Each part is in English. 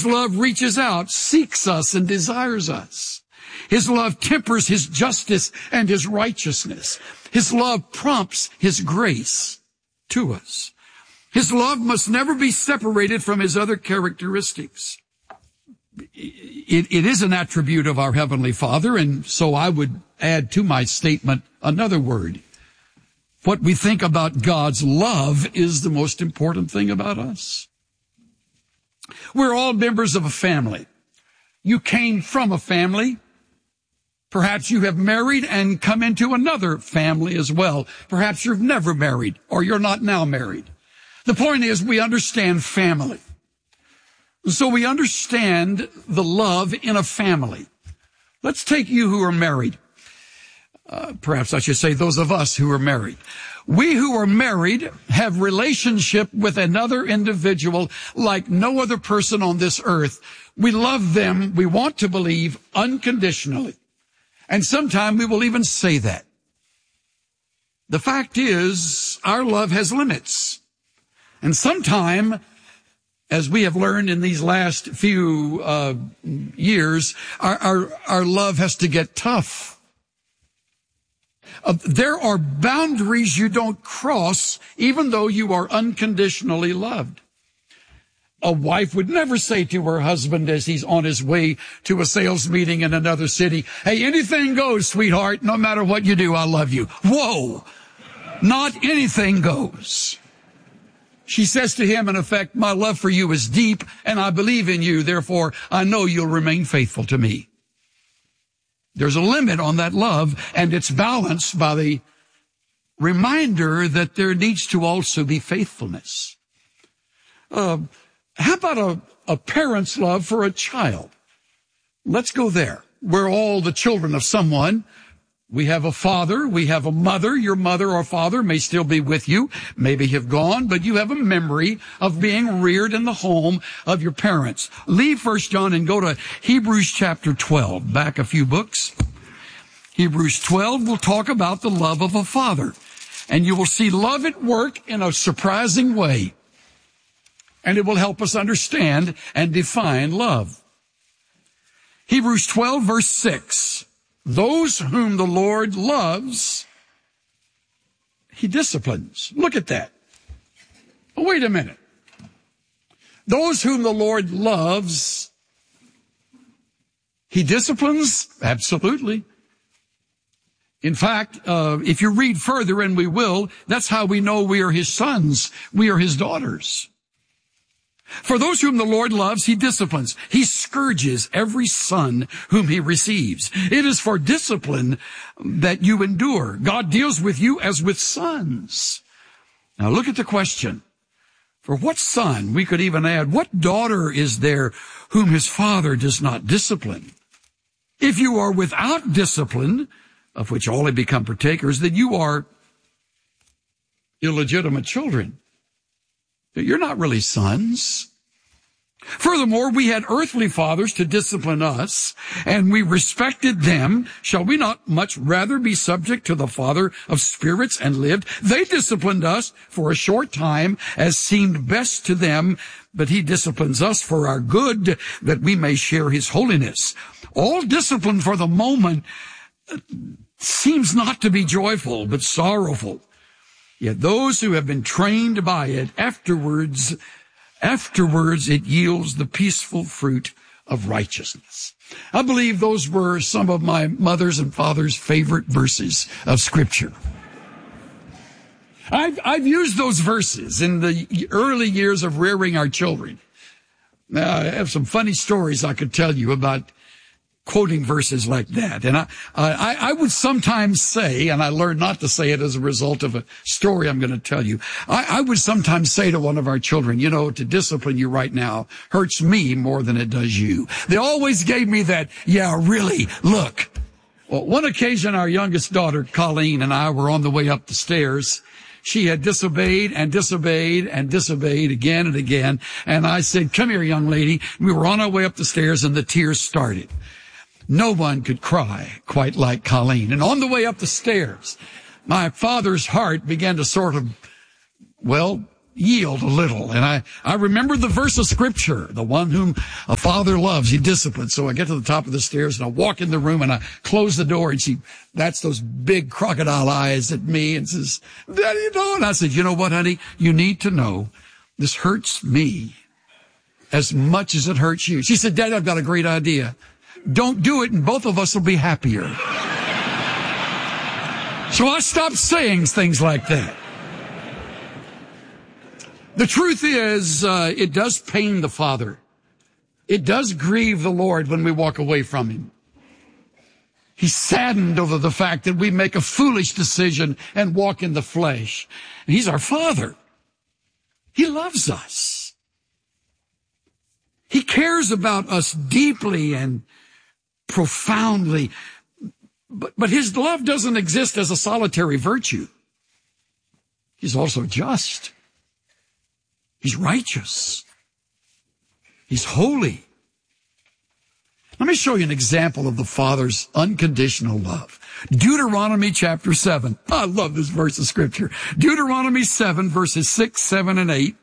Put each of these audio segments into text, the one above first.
love reaches out, seeks us, and desires us. His love tempers his justice and his righteousness. His love prompts his grace to us. His love must never be separated from his other characteristics. It is an attribute of our Heavenly Father, and so I would add to my statement another word. What we think about God's love is the most important thing about us. We're all members of a family. You came from a family. Perhaps you have married and come into another family as well. Perhaps you've never married or you're not now married. The point is we understand family. So we understand the love in a family. Let's take you who are married. Perhaps I should say those of us who are married. We who are married have relationship with another individual like no other person on this earth. We love them, we want to believe, unconditionally. And sometimes we will even say that. The fact is, our love has limits. And sometime, as we have learned in these last few years, our love has to get tough. There are boundaries you don't cross, even though you are unconditionally loved. A wife would never say to her husband as he's on his way to a sales meeting in another city, "Hey, anything goes, sweetheart. No matter what you do, I love you." Whoa! Not anything goes. She says to him, in effect, "My love for you is deep, and I believe in you. Therefore, I know you'll remain faithful to me." There's a limit on that love, and it's balanced by the reminder that there needs to also be faithfulness. How about a parent's love for a child? Let's go there. We're all the children of someone. We have a father, we have a mother. Your mother or father may still be with you, maybe have gone, but you have a memory of being reared in the home of your parents. Leave 1 John and go to Hebrews chapter 12, back a few books. Hebrews 12 will talk about the love of a father, and you will see love at work in a surprising way, and it will help us understand and define love. Hebrews 12, verse 6. Those whom the Lord loves, he disciplines. Look at that. Oh, wait a minute. Those whom the Lord loves, he disciplines? Absolutely. In fact, if you read further, and we will, that's how we know we are his sons. We are his daughters. For those whom the Lord loves, he disciplines. He scourges every son whom he receives. It is for discipline that you endure. God deals with you as with sons. Now look at the question. For what son, we could even add, what daughter is there whom his father does not discipline? If you are without discipline, of which all have become partakers, then you are illegitimate children. You're not really sons. Furthermore, we had earthly fathers to discipline us, and we respected them. Shall we not much rather be subject to the Father of spirits and lived? They disciplined us for a short time as seemed best to them, but he disciplines us for our good, that we may share his holiness. All discipline for the moment seems not to be joyful, but sorrowful. Yet those who have been trained by it, afterwards it yields the peaceful fruit of righteousness. I believe those were some of my mother's and father's favorite verses of Scripture. I've used those verses in the early years of rearing our children. Now, I have some funny stories I could tell you about quoting verses like that. And I would sometimes say, and I learned not to say it as a result of a story I'm going to tell you, I would sometimes say to one of our children, you know, to discipline you right now hurts me more than it does you. They always gave me that, yeah, really, look. Well, one occasion, our youngest daughter, Colleen, and I were on the way up the stairs. She had disobeyed and disobeyed and disobeyed again and again. And I said, come here, young lady. We were on our way up the stairs and the tears started. No one could cry quite like Colleen. And on the way up the stairs, my father's heart began to sort of, well, yield a little. And I remember the verse of Scripture, the one whom a father loves, he disciplines. So I get to the top of the stairs and I walk in the room and I close the door, and that's those big crocodile eyes at me and says, "Daddy, you know." And I said, "You know what, honey? You need to know this hurts me as much as it hurts you." She said, "Daddy, I've got a great idea. Don't do it and both of us will be happier." So I stopped saying things like that. The truth is, it does pain the Father. It does grieve the Lord when we walk away from Him. He's saddened over the fact that we make a foolish decision and walk in the flesh. And He's our Father. He loves us. He cares about us deeply and profoundly. But His love doesn't exist as a solitary virtue. He's also just. He's righteous. He's holy. Let me show you an example of the Father's unconditional love. Deuteronomy chapter 7. I love this verse of Scripture. Deuteronomy 7, verses 6, 7, and 8.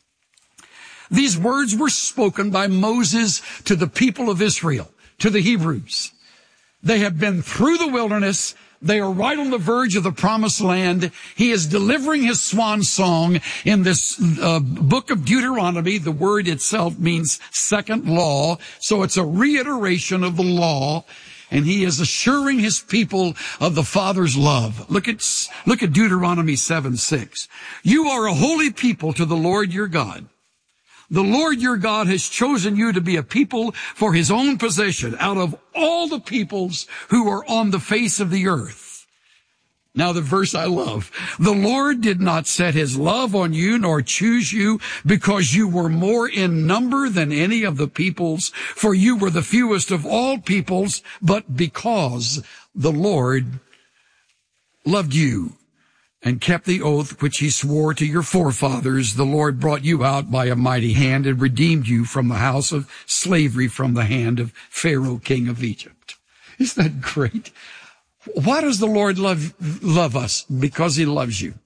These words were spoken by Moses to the people of Israel, to the Hebrews. They have been through the wilderness. They are right on the verge of the promised land. He is delivering his swan song in this book of Deuteronomy. The word itself means second law. So it's a reiteration of the law. And he is assuring his people of the Father's love. Look at Deuteronomy 7:6. You are a holy people to the Lord your God. The Lord your God has chosen you to be a people for His own possession out of all the peoples who are on the face of the earth. Now the verse I love. The Lord did not set His love on you nor choose you because you were more in number than any of the peoples, for you were the fewest of all peoples, but because the Lord loved you and kept the oath which He swore to your forefathers, the Lord brought you out by a mighty hand and redeemed you from the house of slavery, from the hand of Pharaoh, king of Egypt. Isn't that great? Why does the Lord love us? Because He loves you.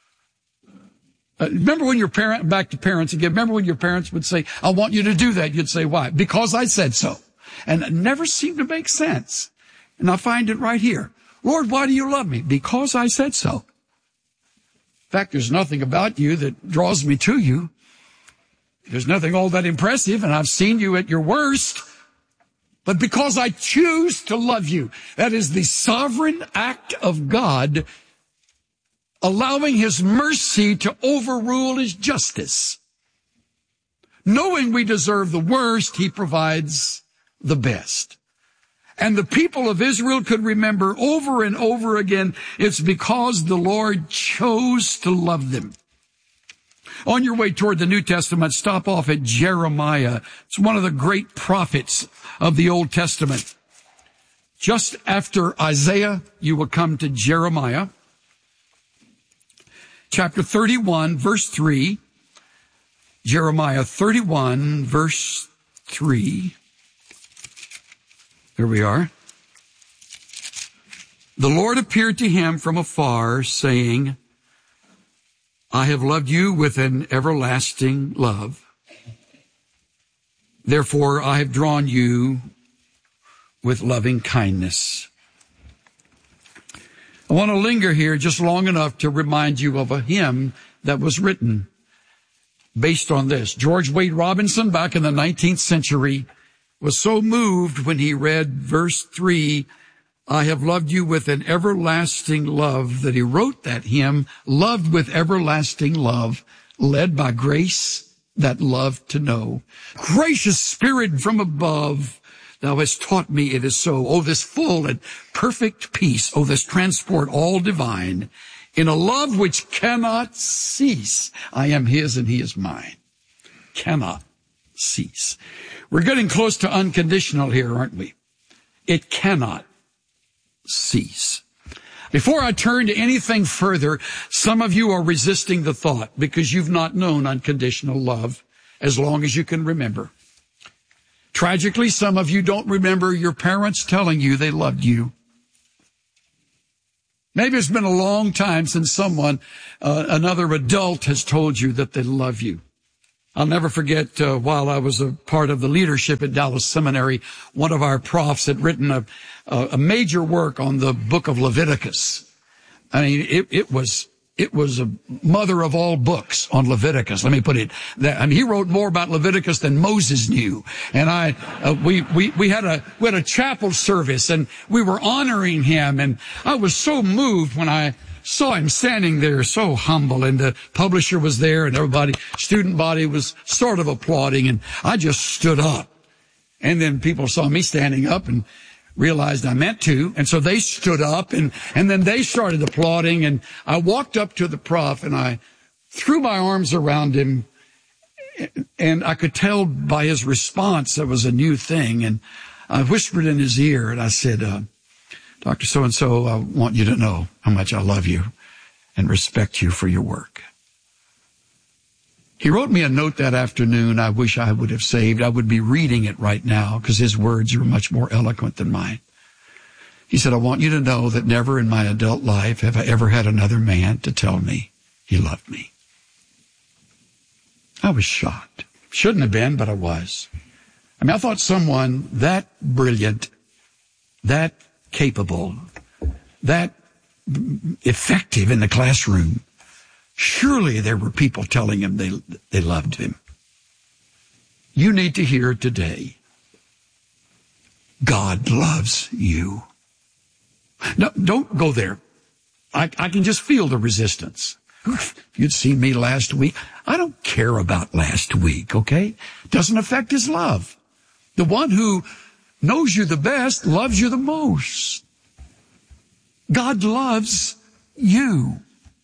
Remember when back to parents again, remember when your parents would say, "I want you to do that." You'd say, "Why?" "Because I said so." And it never seemed to make sense. And I find it right here. "Lord, why do you love me?" "Because I said so." In fact, there's nothing about you that draws me to you. There's nothing all that impressive, and I've seen you at your worst. But because I choose to love you, that is the sovereign act of God, allowing His mercy to overrule His justice. Knowing we deserve the worst, He provides the best. And the people of Israel could remember over and over again, it's because the Lord chose to love them. On your way toward the New Testament, stop off at Jeremiah. It's one of the great prophets of the Old Testament. Just after Isaiah, you will come to Jeremiah. Chapter 31, verse 3. Jeremiah 31, verse 3. There we are. The Lord appeared to him from afar, saying, I have loved you with an everlasting love. Therefore, I have drawn you with loving kindness. I want to linger here just long enough to remind you of a hymn that was written based on this. George Wade Robinson, back in the 19th century, was so moved when he read verse 3, I have loved you with an everlasting love, that he wrote that hymn, Loved with Everlasting Love, led by grace that loved to know. Gracious Spirit from above, thou hast taught me it is so. Oh, this full and perfect peace, oh, this transport all divine, in a love which cannot cease. I am his and he is mine. Cannot cease. We're getting close to unconditional here, aren't we? It cannot cease. Before I turn to anything further, some of you are resisting the thought because you've not known unconditional love as long as you can remember. Tragically, some of you don't remember your parents telling you they loved you. Maybe it's been a long time since someone, another adult has told you that they love you. I'll never forget, while I was a part of the leadership at Dallas Seminary, one of our profs had written a major work on the book of Leviticus. I mean, it was a mother of all books on Leviticus. Let me put it that. I mean, he wrote more about Leviticus than Moses knew. And we had a chapel service, and we were honoring him. And I was so moved when I saw him standing there, so humble. And the publisher was there, and everybody, student body was sort of applauding. And I just stood up. And then people saw me standing up and realized I meant to, and so they stood up, and then they started applauding, and I walked up to the prof, and I threw my arms around him, and I could tell by his response that was a new thing, and I whispered in his ear, and I said, Dr. So-and-so, I want you to know how much I love you and respect you for your work. He wrote me a note that afternoon I wish I would have saved. I would be reading it right now because his words are much more eloquent than mine. He said, I want you to know that never in my adult life have I ever had another man to tell me he loved me. I was shocked. Shouldn't have been, but I was. I mean, I thought someone that brilliant, that capable, that effective in the classroom, surely there were people telling him they loved him. You need to hear today, God loves you. No, don't go there. I can just feel the resistance. If you'd seen me last week, I don't care about last week, okay? Doesn't affect his love. The one who knows you the best loves you the most. God loves you.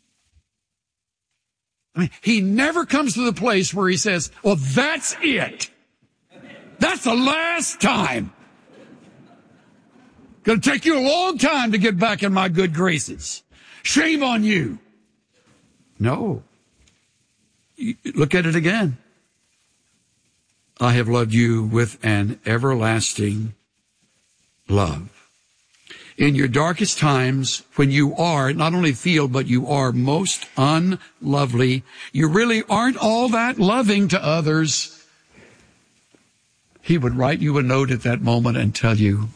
I mean, he never comes to the place where he says, well, that's it. That's the last time. Going to take you a long time to get back in my good graces. Shame on you. No. Look at it again. I have loved you with an everlasting love. In your darkest times, when you are, not only feel, but you are most unlovely, you really aren't all that loving to others, he would write you a note at that moment and tell you,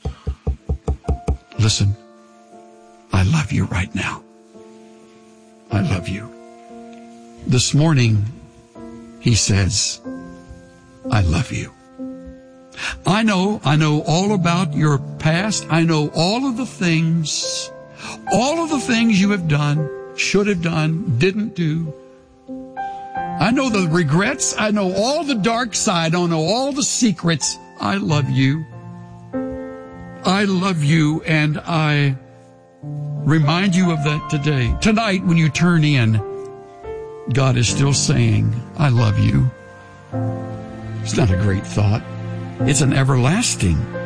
listen, I love you right now. I love you. This morning, he says, I love you. I know all about your past. I know all of the things you have done, should have done, didn't do. I know the regrets. I know all the dark side. I know all the secrets. I love you. I love you, and I remind you of that today. Tonight, when you turn in, God is still saying, I love you. It's not a great thought. It's an everlasting